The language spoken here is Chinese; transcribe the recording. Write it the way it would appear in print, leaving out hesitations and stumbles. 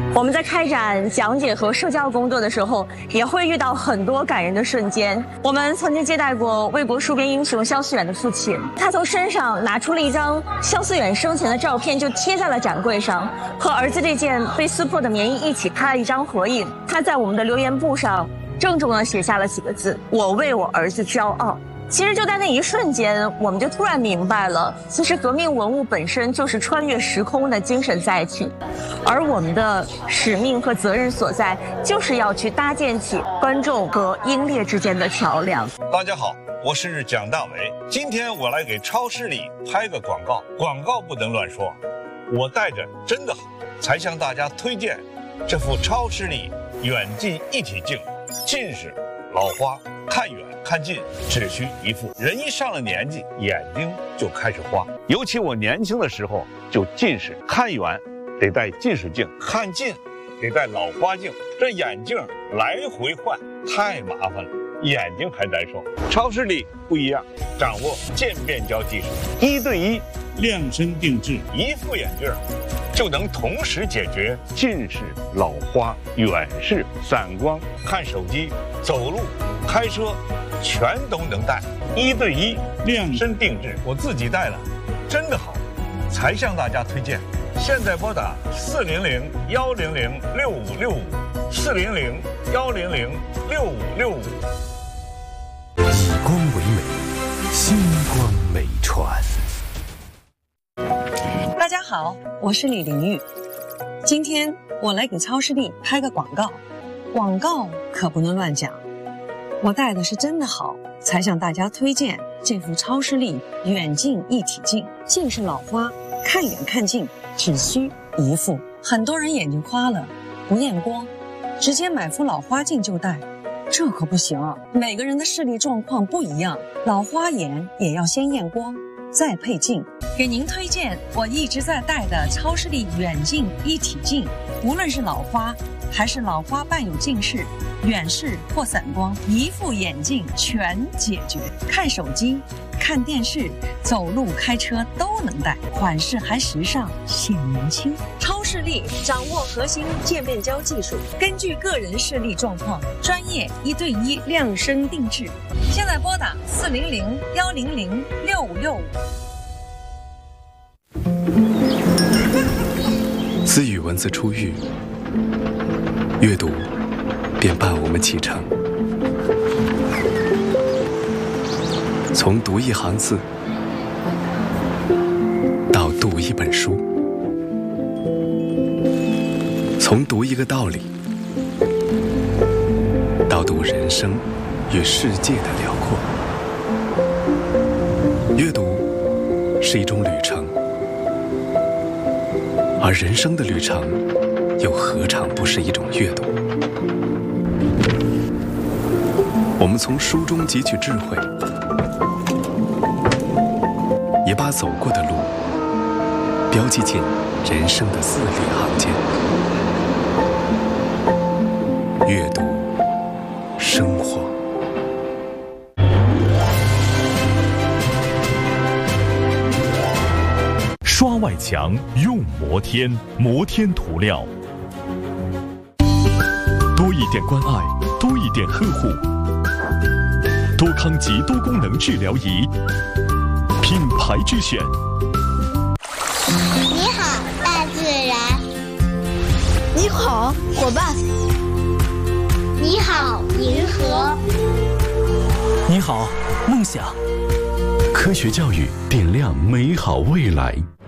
我们在开展讲解和社交工作的时候，也会遇到很多感人的瞬间。我们曾经接待过为国戍边英雄萧思远的父亲，他从身上拿出了一张萧思远生前的照片，就贴在了展柜上，和儿子这件被撕破的棉衣一起拍了一张合影。他在我们的留言簿上郑重地写下了几个字：“我为我儿子骄傲。”其实就在那一瞬间，我们就突然明白了，其实革命文物本身就是穿越时空的精神载体，而我们的使命和责任所在，就是要去搭建起观众和英烈之间的桥梁。 大家好，我是蒋大为，今天我来给超视力拍个广告，广告不能乱说，我带着真的好，才向大家推荐这副超视力远近一体镜，近视、老花、看远看近只需一副。人一上了年纪，眼睛就开始花。尤其我年轻的时候就近视，看远得戴近视镜，看近得戴老花镜，这眼镜来回换太麻烦了，眼睛还难受。超视力不一样，掌握渐变焦技术，1对1 量身定制， 一副眼镜就能同时解决近视、老花、远视、散光、看手机、走路、开车，全都能戴。1对1量身定制，我自己戴了，真的好，才向大家推荐。现在拨打400-100-6565，400-100-6565。 以光为美，星光美传。 大家好，我是李玲玉。今天我来给超视力拍个广告，广告可不能乱讲。我戴的是真的好，才向大家推荐这副超视力远近一体镜。近视老花，看远看近只需一副。很多人眼睛花了，不验光，直接买副老花镜就戴，这可不行啊！每个人的视力状况不一样，老花眼也要先验光，再配镜。给您推荐我一直在戴的超视力远近一体镜，无论是老花还是老花伴有近视、远视或散光，一副眼镜全解决。看手机、看电视、走路、开车都能戴，款式还时尚显年轻。超视力掌握核心渐变焦技术，根据个人视力状况，专业1对1量身定制。现在拨打400-100-6565。 自语文字出狱，阅读便伴我们启程。从读一行字到读一本书，从读一个道理到读人生与世界的辽阔。阅读是一种旅程，而人生的旅程又何尝不是一种阅读？我们从书中汲取智慧，也把走过的路标记进人生的字里行间。阅读生活。 刷外墙用摩天，摩天涂料。多一点关爱，多一点呵护。多康吉多功能治疗仪，品牌之选。 你好，大自然。 你好，伙伴。 你好，银河。 你好，梦想。 科学教育点亮美好未来。